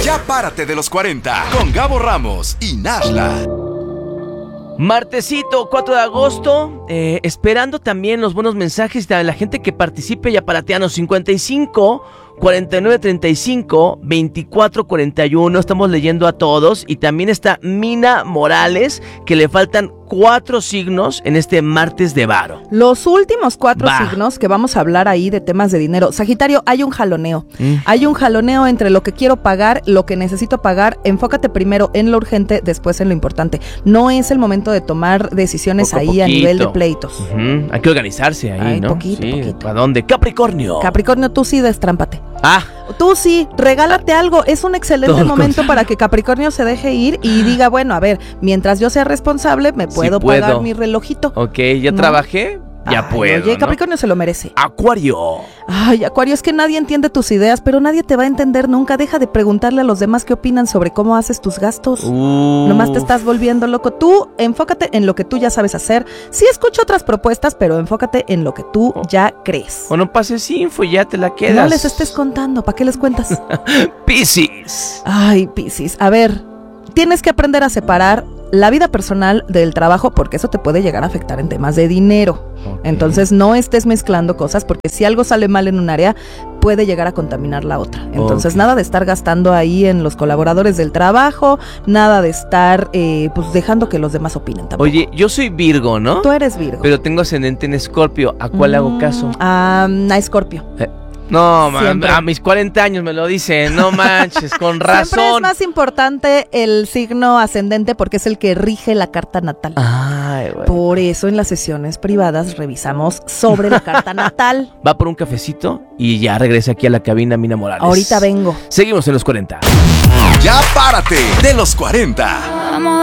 Ya párate de los 40 con Gabo Ramos y Nashla. Martesito, 4 de agosto, esperando también los buenos mensajes de la gente que participe. Ya parateanos 55 49 35 24 41. Estamos leyendo a todos. Y también está Mina Morales, que le faltan 4 signos en este martes de varo. Los últimos 4 signos que vamos a hablar ahí de temas de dinero. Sagitario, hay un jaloneo. Hay un jaloneo entre lo que quiero pagar, lo que necesito pagar. Enfócate primero en lo urgente, después en lo importante. No es el momento de tomar decisiones ahí a nivel de pleitos. Hay que organizarse ahí, ¿no? Poquito. ¿Para dónde? Capricornio. Capricornio, tú sí destrámpate. Tú sí, regálate algo. Es un excelente momento para que Capricornio se deje ir y diga, bueno, a ver, mientras yo sea responsable, me puedo pagar mi relojito. Ok, ya trabajé, ya puedo. Oye, Capricornio se lo merece. Acuario. Ay, Acuario, es que nadie entiende tus ideas, pero nadie te va a entender nunca. Deja de preguntarle a los demás qué opinan sobre cómo haces tus gastos. Nomás te estás volviendo loco. Tú enfócate en lo que tú ya sabes hacer. Sí escucho otras propuestas, pero enfócate en lo que tú ya crees. O no pases info y ya te la quedas. No les estés contando, ¿para qué les cuentas? Piscis. Ay, Piscis, a ver, tienes que aprender a separar la vida personal del trabajo, porque eso te puede llegar a afectar en temas de dinero. Entonces no estés mezclando cosas, porque si algo sale mal en un área, puede llegar a contaminar la otra. Entonces nada de estar gastando ahí en los colaboradores del trabajo, nada de estar pues dejando que los demás opinen tampoco. Oye, yo soy Virgo, ¿no? Tú eres Virgo. Pero tengo ascendente en Escorpio. ¿A cuál hago caso? A Escorpio. No, a mis 40 años me lo dicen, no manches, con razón. Siempre es más importante el signo ascendente porque es el que rige la carta natal. Ay, güey. Por eso en las sesiones privadas revisamos sobre la carta natal. Va por un cafecito y ya regresa aquí a la cabina Mina Morales. Ahorita vengo. Seguimos en los 40. Ya párate de los 40.